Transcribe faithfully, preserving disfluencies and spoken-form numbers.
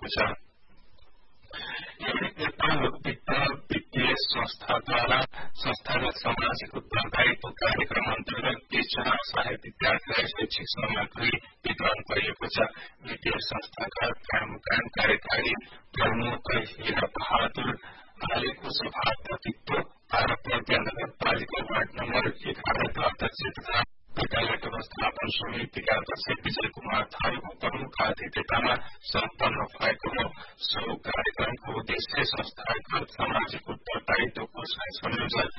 गरिएको छ। नेपाल वित्त वित्तीय संस्थाद्वारा संस्थागत सामाजिक उत्तरदायित्व कार्यक्रम अन्तर्गत तीसजना सहायक विद्यार्थीलाई शैक्षिक सामग्री वितरण गरिएको छ। वित्तीय संस्थाका कामकान कार्यकारी प्रमुख हीरा बहादुर आलेको सभापतित्व भारत नगरपालिका वार्ड नम्बर एघारका अध्यक्ष तथा विद्यालय व्यवस्थापन समितिका अध्यक्ष विजय कुमार थारूको प्रमुख आतिथ्यतामा सम्पन्न भएको हो। सो कार्यक्रमको उद्देश्य संस्थागत सामाजिक उत्तरदायित्वको संयोजन